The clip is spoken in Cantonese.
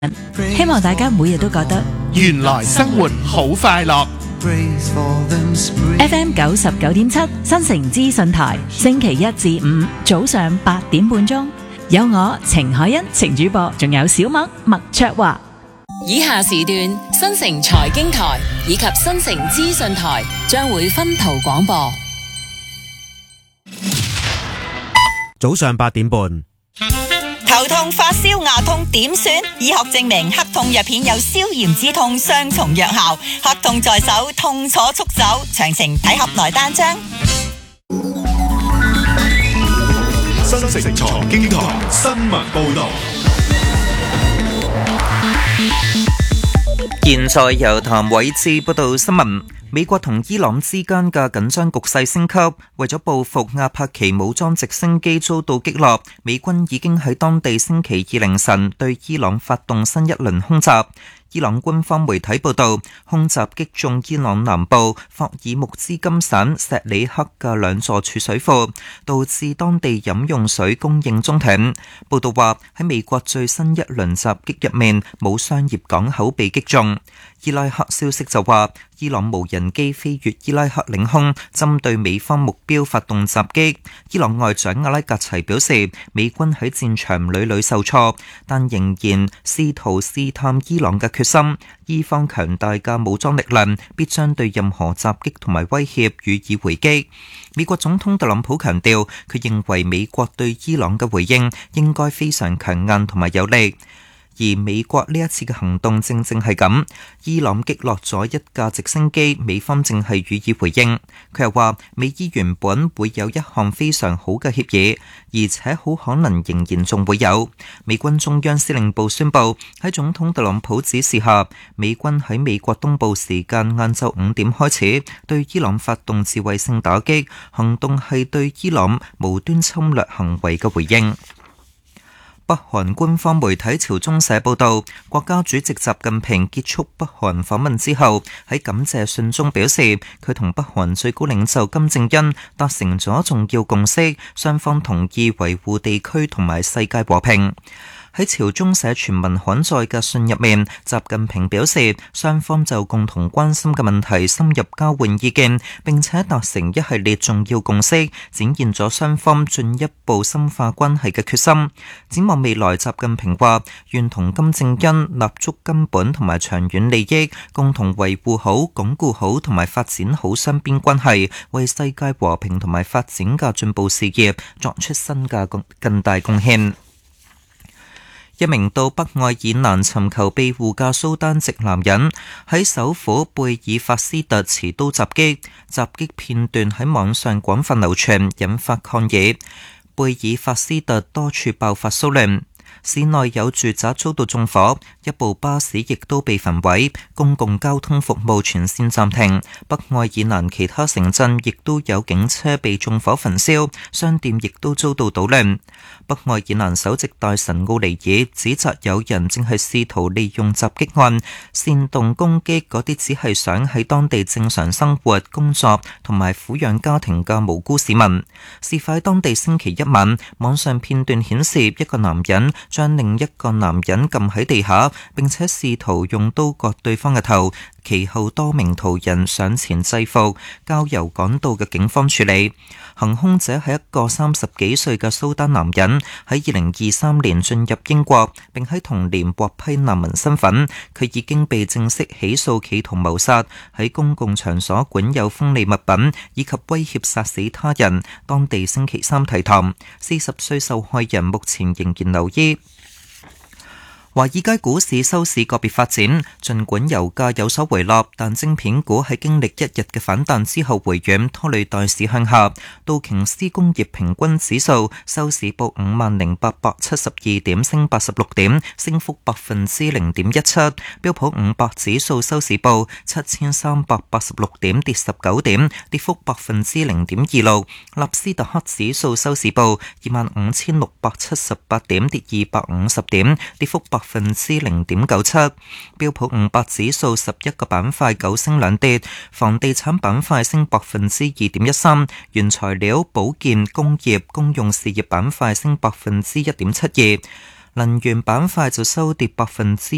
希望大家每日都覺得原來生活好快樂。 FM 99.7新城資訊台，星期一至五早上8點半鐘，有我程海欣程主播，仲有小麥麥卓華。 以下時段新城財經台以及新城資訊台將會分途廣播。 早上8點半。 頭痛、發燒、牙痛點算？醫學證明黑痛藥片有消炎止痛雙重藥效，黑痛在手，痛楚速走。詳情睇盒內單張。 新城財經台新聞報道。 現在由譚偉智報道新聞。美國同伊朗之間嘅緊張局勢升級，為咗報復阿帕奇武裝直升機遭到擊落，美軍已經喺當地星期二凌晨對伊朗發動新一輪空襲。伊朗官方媒體報道，空襲擊中伊朗南部霍爾木茲金省錫里克嘅兩座儲水庫，導致當地飲用水供應中斷。報道話喺美國最新一輪襲擊入面，冇商業港口被擊中。伊拉克消息就話，伊朗無人機飛越伊拉克領空，針對美方目標發動襲擊。伊朗外長阿拉格齊表示，美軍喺戰場屢屢受挫，但仍然試圖試探伊朗嘅決心。伊方強大嘅武裝力量必將對任何襲擊同埋威脅予以回擊。美國總統特朗普強調，佢認為美國對伊朗嘅回應應該非常強硬同埋有力。而美國呢一次嘅行動正正係咁，伊朗擊落咗一架直升機，美方正係予以回應。佢又話，美伊原本會有一項非常好嘅協議，而且好可能仍然仲會有。美軍中央司令部宣布，喺總統特朗普指示下，美軍喺美國東部時間晏晝5點開始對伊朗發動自衛性打擊，行動係對伊朗無端侵略行為嘅回應。北韓官方媒體朝中社報道，國家主席習近平結束北韓訪問之後，喺感謝信中表示，佢同北韓最高領袖金正恩達成咗重要共識，雙方同意維護地區同埋世界和平。喺朝中社全文刊載嘅信入面，習近平表示，雙方就共同關心嘅問題深入交換意見，並且達成一系列重要共識，展現咗雙方進一步深化關係嘅決心。展望未來，習近平話，願同金正恩立足根本同埋長遠利益，共同維護好、鞏固好同埋發展好雙邊關係，為世界和平同埋發展嘅進步事業作出新嘅更大貢獻。一名到北愛爾蘭尋求庇護嘅蘇丹籍男人喺首府貝爾法斯特持刀襲擊，襲擊片段喺網上廣泛流傳，引發抗議。貝爾法斯特多處爆發騷亂，市內有住宅遭到縱火，一部巴士亦都被焚毀，公共交通服務全線暫停。北愛爾蘭其他城鎮亦都有警車被縱火焚燒，商店亦都遭到搗亂。北愛爾蘭首席大臣奧尼爾指責有人正係試圖利用襲擊案煽動攻擊嗰啲只係想喺當地正常生活、工作同埋撫養家庭嘅無辜市民。事發當地星期一晚，網上片段顯示一個男人將另一個男人撳喺地下，並且試圖用刀割對方嘅頭。其後多名途人上前制服，交由趕到嘅警方處理。行兇者係一個30幾歲嘅蘇丹男人，喺2023年進入英國，並喺同年獲批難民身份。佢已經被正式起訴企圖謀殺、喺公共場所管有鋒利物品以及威脅殺死他人。當地星期三提堂。40歲受害人目前仍然留醫。華爾街股市收市個別發展，儘管油價有所回落，但晶片股喺經歷一日嘅反彈之後回軟，拖累大市向下。道瓊斯工業平均指數收市報50,872點，升86點，升幅0.17%。標普500指數收市報7386點，跌19點，跌幅0.26%。納斯達克指數收市報25,678點，跌250點，跌幅0.97%。標普500指數11個板塊9升2跌，房地產板塊升2.13%，原材料、保健、工業、公用事業板塊升1.72%，能源板塊就收跌